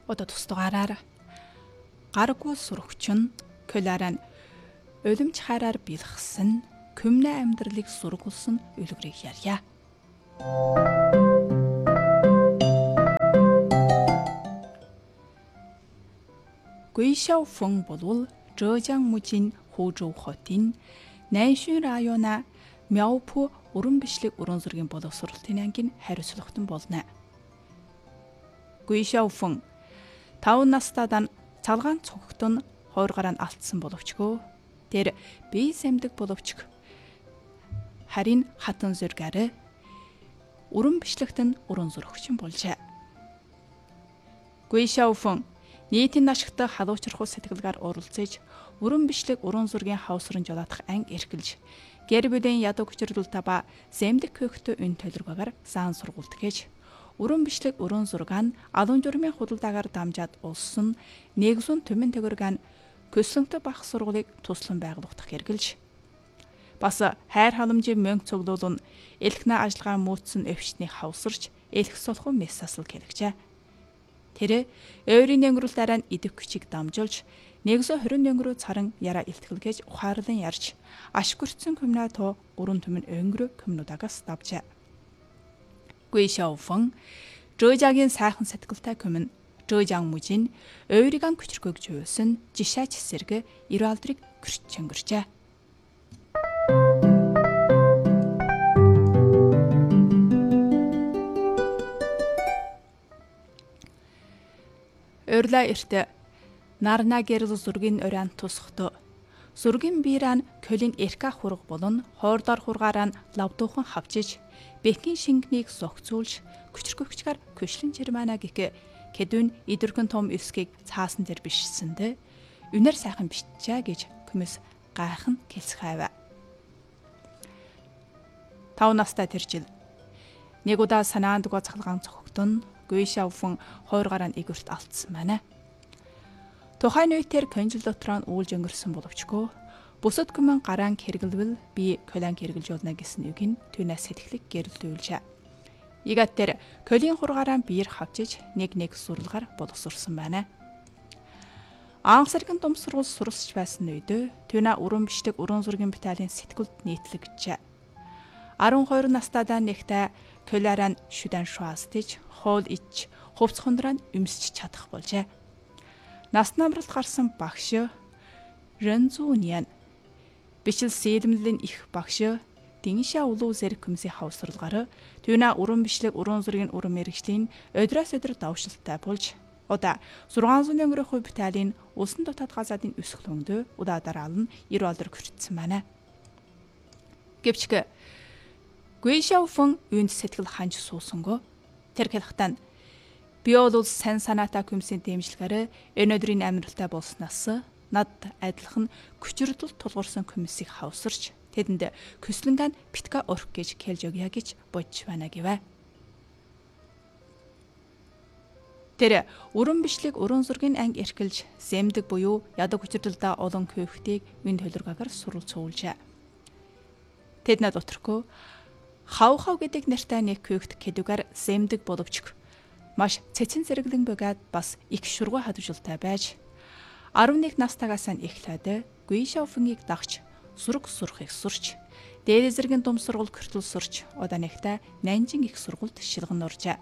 Одоо тусдугаараар гаргуул сурагчин Клара нь улимч хараар бэлгсэн Күмнэ амьдралыг сургуулсан үлгэрийг ярья. Гуйшао Фэн болвол Зhejiang мужийн Хужоу хотын Наншин района Мяопу уран бичлэг уран зургийн боловсролтын ангийн хариуцлагатай болно. Гуйшао Фэн 5 настайдаа цалгаан цогтон 20 гараа алдсан боловчгүй тэр бие сэмдэг боловч харин хатан зургаар уран бичлэгтэн уран зурагчин болжээ. Гуйшао Фэн нийтийн ашигтай халуучрахуй сэтгэлгээр оролцож уран бичлэг уран зургийн хавсран жолоодох анги эрхэлж гэр бүлийн ядуу хүчрэлтэй ба сэмдэг хөөхтэй өн төлөргөөр заан сургуульд гэж уран бичлэг уран зургаан алуун журмын худалдаагаар дамжаад улсын нэгэн төмөн төгөргөн көслөнтэй бах сургуулийг туслан байгуулагдах хэрэгэлж бас хайр халамжийн мөнгө цуглуулн элхнэ ажиллагаа мөцсөн өвчтний хавсарч элх солхон мессасл хэрэгжээ. Тэр өөрийн өнгөрөлт дараа нь идэх хүчийг дамжуулж 120 өнгөрөө царан яраа илтгэлгээж ухаарлан ярьж ашгүрцэн көмнө то гурван төмөн өнгөрөө көмнүүдагаас давжээ. Гуйшао Фэн Зhejiang-ийн сайхан сэтгэлтэй көмөн Zhejiang мужийн өөриган хүчрхэгж юусэн жишаач эсэрэг 90 алдрыг гэрч өнгөрчээ. Өрла эртэ нарна гэрэл зургийн өрөөнд тусахто зургийн биеран колин эрка хург болон хоордоор хургаараа лавдуухан хавчиж бэкийн шингэнийг зогцуулж күчрхэгчгээр көшлэн жирмана гэх кэдүн идэрхэн том эсгийг цаасан дээр бишсэндэ үнэр сайхан биччээ гэж хүмүүс гайхан хэлцгээв. 5 настай тэр жил нэг удаа санаандгаа цахалгаан цогтон Гуйшао Фэн 20 гараа игүрт алдсан байна. Тухайн үед тэр конжил дотроо үүлж өнгөрсөн боловчгүй бусад хүмүүс гараан хэрэглэвэл би колан хэрэглэж болно гэсэн үг нь түүнээс сэтгэлийг гэрэлтүүлжээ. Игат тэр колын хургаараа биер хавчиж нэг суралгаар боловсурсан байна. Анх саргийн том сургууль суралцж байсан үед түүнэ уран бичлэг уран зургийн баталын сэтгүүлд нийтлэгджээ. 12 настайдаа нэгтээ Клара нь шүдэн шуастиж хоол ич хувц хондроо өмсч чадах болжээ. Нас намралт гарсан багш Рэнзүүниан бичил сэлэмлийн их багш Диншаа улуу зэрэг хүмүүсийн хавсралгаар түүнэ уран бичлэг уран зургийн уран мэргэжлийн өдрөөс өдөр давшилттай болж удаа 600 өнгөрөх хувь баталын улсын дотоод газрын өсгөлөндөө удаа дараалан 90 доллар хүртсэн байна. Гэвч Гуйшао Фэн үүнд сэтгэл ханж суусангүй. Тэр хэлэхдээ би бол сайн санаатай хүмүүсийн дэмжлэгээр энэ өдрийн амьдралтай болсноос над адилхан хүчрэлт тулгуурсан хүмүүсийг хавсарч тэдэнд көслөнгөн битга орх гэж хэлж өгье гэж бодж байна гэвэ. Тэр уран бичлэг уран зургийн анги эрхэлж сэмдэг буюу ядуу хүчрэлтэй олон хөөхтийг үн төлөргөөр суралцуулжээ. Тэднээ доторхоо хав гэдэг нэртэй нэг хөөхт кэдүгээр сэмдэг боловч маш цэцэн зэрэглэн бөгөөд бас их шургуу хадвжилтай байж 11 настайгаас нь эхлээд Гуйшао Фэнийг дагч сурах сурахыг сурч дээд зэргийн дум сургууль хүртэл сурч одоо нэгтээ Нанжин их сургуульд шилгэн оржээ.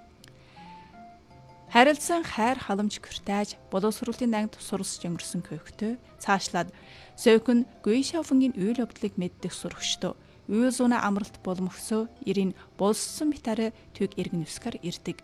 Харилцан хайр халамж хүртэж боловсролын ангид суралцж өнгөрсөн хөөхтөө цаашлаад Сөөхөн Гуйшао Фэнгийн үйл явдлыг мэддэг сурагчдоо үйл зуна амралт боломгсоо ирийн болсон битарэ төг эргэн үсгэр ирдэг.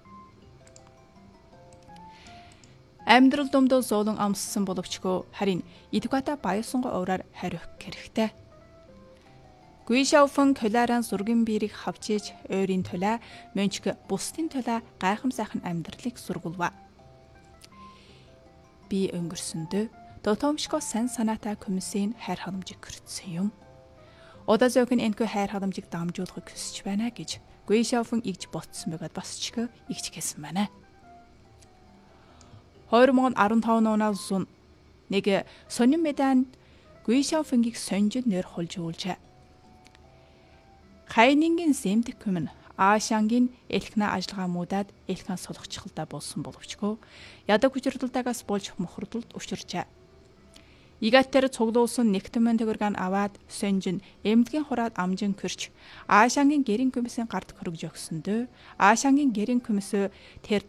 Амьдрал домдоо зоолон амссан боловчгүй харин Идгата баясанго ураар хариух хэрэгтэй. Гуйшао Фэн Кларан зургийн биерийг хавчиж өөрийн төлөө мөнчг бусдын төлөө гайхам сайхан амьдралыг сургуулва. Би өнгөрсөндөө Дотомшко сан санаатай комиссийн хайр халамжийг хүртсэн юм. Удаа зөөхөн энэхүү хайр халамжийг дамжуулахыг хүсэж байна гэж Гуйшао Фэн игж ботсон байгаад бас ч игж хэлсэн байна. 2015 оноос нэг сонин медан Гуйшао Фэнгийг сонжид нэр хулж уулжээ. Хайнингийн сэмдэг хүмүн Аашангийн элхнэ ажиллагаа муудаад элхэн сулгачхалдаа болсон боловчгүй ядаг хүчирдэлтаагаас болж мохордолд өшөрчээ. Игаттер цуглуулсан нэгтмэн төгөргөн аваад сонжин эмдгийн хураад амжин кэрч Аашангийн гэрийн комиссийн гарт хөрөж өгсөндөө Аашангийн гэрийн комиссөө тэр